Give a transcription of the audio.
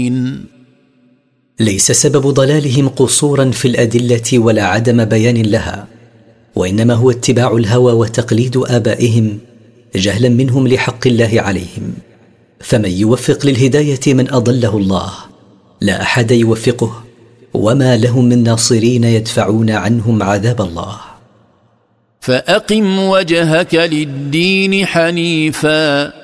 ليس سبب ضلالهم قصورا في الأدلة ولا عدم بيان لها، وإنما هو اتباع الهوى وتقليد آبائهم جهلا منهم لحق الله عليهم. فمن يوفق للهداية من أضله الله، لا أحد يوفقه، وما لهم من ناصرين يدفعون عنهم عذاب الله. فأقم وجهك للدين حنيفا